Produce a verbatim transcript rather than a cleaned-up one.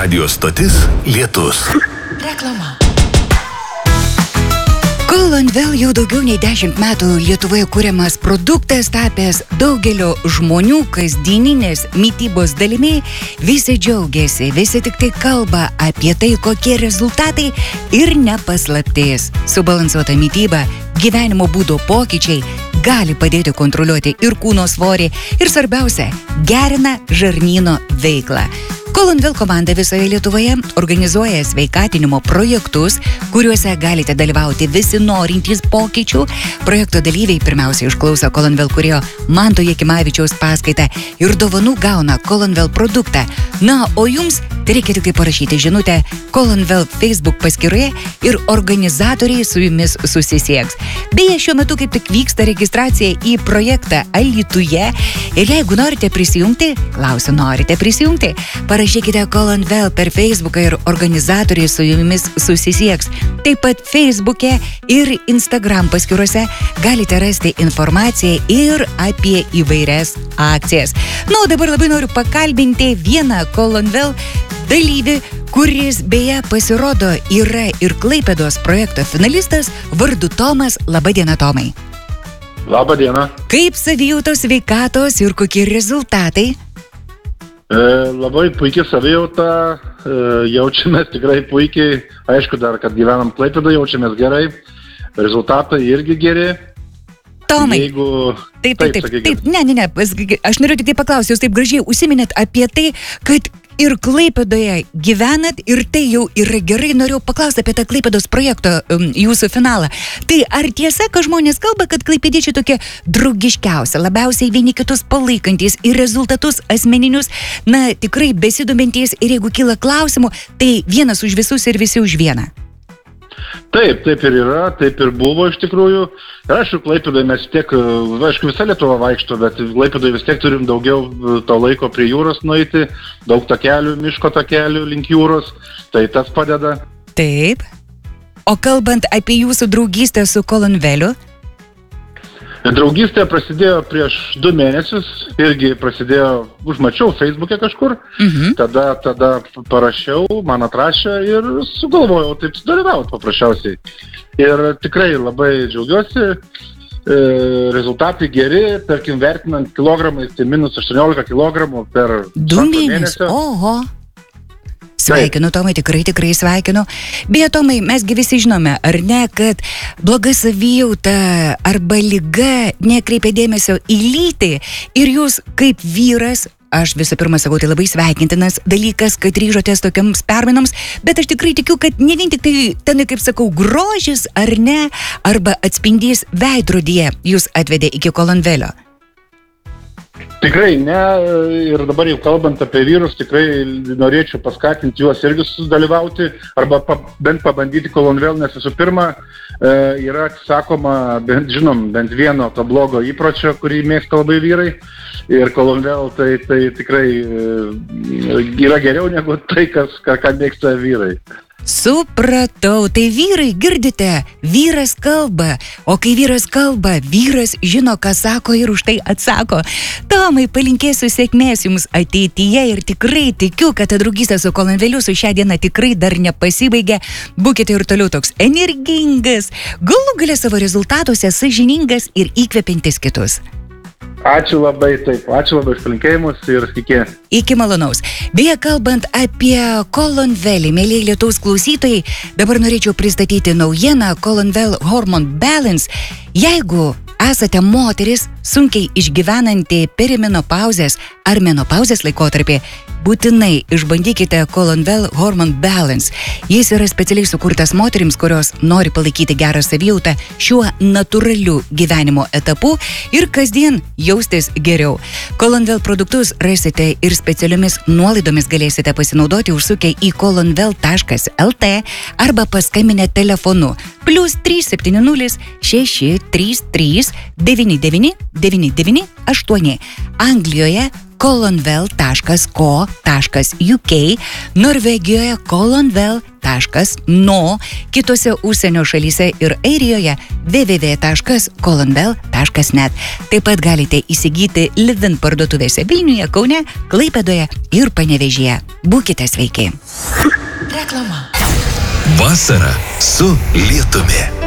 Radio stotis Lietus. Reklama. Colonvel jau daugiau nei dešimt metų Lietuvoje kuriamas produktas tapęs daugelio žmonių kasdieninės mitybos dalimi. Visi džiaugiasi, visi tik tai kalba apie tai, kokie rezultatai ir nepaslaptis. Subalansuota mityba, gyvenimo būdo pokyčiai gali padėti kontroliuoti ir kūno svorį ir svarbiausia, gerina žarnyno veiklą. Colonvel komanda visoje Lietuvoje organizuoja sveikatinimo projektus, kuriuose galite dalyvauti visi norintys pokyčių. Projekto dalyviai pirmiausia išklauso Colonvel kūrėjo Manto Jakimavičiaus paskaitą ir dovanų gauna Colonvel produktą. Na, o jums reikia tik parašyti žinutę Colonvel Facebook paskyroje ir organizatoriai su jumis susisieks. Beje, šiuo metu kaip tik vyksta registracija į projektą Alytuje ir jeigu norite prisijungti, klausiu, norite prisijungti, parašykite Colonvel per Facebooką ir organizatoriai su jumis susisieks. Taip pat Facebook'e ir Instagram paskyrose galite rasti informaciją ir apie įvairias akcijas. Na, o dabar labai noriu pakalbinti vieną Colonvel dalyvį, kuris beje pasirodo yra ir Klaipėdos projekto finalistas vardu Tomas. Labadiena, Tomai. Labadiena. Kaip savijautos, sveikatos ir kokie rezultatai? E, labai puikiai savijauta, e, jaučiamės tikrai puikiai, aišku dar, kad gyvenam Klaipėdoje, jaučiamės gerai, rezultatai irgi geri. Tomai, Jeigu... taip, taip, taip, taip, taip, ne, ne, ne, aš noriu tik tai paklausti, jūs taip gražiai užsiminėt apie tai, kad ir Klaipėdoje gyvenat ir tai jau yra gerai. Noriu paklausti apie tą Klaipėdos projekto um, jūsų finalą. Tai ar tiesa, kad žmonės kalba, kad klaipėdiečiai tokie draugiškiausi, labiausiai vieni kitus palaikantys ir rezultatus asmeninius, na, tikrai besidomintys ir jeigu kyla klausimų, tai vienas už visus ir visi už vieną? Taip, taip ir yra, taip ir buvo iš tikrųjų. Ir aišku, Klaipėdoje mes tiek, aišku, visa Lietuva vaikšto, bet Klaipėdoje vis tiek turim daugiau to laiko prie jūros nueiti, daug takelių, miško takelių link jūros, tai tas padeda. Taip. O kalbant apie jūsų draugystę su Colonveliu? Draugystė prasidėjo prieš du mėnesius, irgi prasidėjo, užmačiau Facebook'e kažkur, mhm. tada, tada parašiau, man atrašė ir sugalvojau taip sudalyvauti paprasčiausiai. Ir tikrai labai džiaugiuosi, e, rezultatai geri, tarkim vertinant kilogramais, tai minus aštuoniolika kilogramų per du mėnesius, oho. Sveikinu, Tomai, tikrai, tikrai sveikinu. Beje, Tomai, mesgi visi žinome, ar ne, kad bloga savijauta arba liga nekreipia dėmesio į lytį ir jūs kaip vyras, aš visų pirma sakau, tai labai sveikintinas dalykas, kad ryžotės tokiams permainoms, bet aš tikrai tikiu, kad ne vien tik tai ten, kaip sakau, grožis ar ne, arba atspindys veidrodyje jūs atvedė iki Colonvelio. Tikrai ne, ir dabar jau kalbant apie vyrus, tikrai norėčiau paskatinti juos irgi sudalyvauti arba pa, bent pabandyti Colonvel, nes visų pirma e, yra atsisakoma, bent, žinom, bent vieno to blogo įpročio, kurį mėgsta labai vyrai, ir Colonvel tai, tai tikrai e, yra geriau negu tai, kas, ką, ką mėgsta vyrai. Supratau, tai vyrai, girdite, vyras kalba, o kai vyras kalba, vyras žino, ką sako ir už tai atsako. Tomai, palinkėsiu sėkmės jums ateityje ir tikrai tikiu, kad ta draugystė su Colonveliu su šią dieną tikrai dar nepasibaigė. Būkite ir toliau toks energingas, galų gale savo rezultatuose sąžiningas ir įkvepiantis kitus. Ačiū labai, taip, ačiū labai už palinkėjimus ir iki. Iki malonaus. Beje, kalbant apie Colonvelį, mėlyje Lietuvos klausytojai, dabar norėčiau pristatyti naujieną Colonvel Hormone Balance. Jeigu esate moteris, sunkiai išgyvenanti perimenopauzės ar menopauzės laikotarpį, būtinai išbandykite Colonvel Hormone Balance. Jis yra specialiai sukurtas moterims, kurios nori palaikyti gerą savijautą šiuo natūraliu gyvenimo etapu ir kasdien jaustis geriau. Colonvel produktus rasite ir specialiomis nuolaidomis galėsite pasinaudoti užsukę į colonvel taškas lt arba paskambinę telefonu plius trys septyni nulis šeši trys trys devyni devyni devyni devyni aštuoni. Anglijoje colonvel taškas co taškas uk, Norvegijoje colonvel taškas no, kitose užsienio šalyse ir Airijoje w w w taškas colonvel taškas net. Taip pat galite įsigyti Livin parduotuvėse Vilniuje, Kaune, Klaipėdoje ir Panevėžyje. Būkite sveiki. Reklama. Vasara su lietumi.